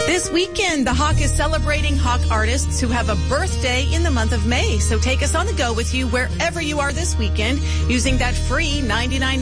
This weekend, the Hawk is celebrating Hawk artists who have a birthday in the month of May. So take us on the go with you wherever you are this weekend using that free $99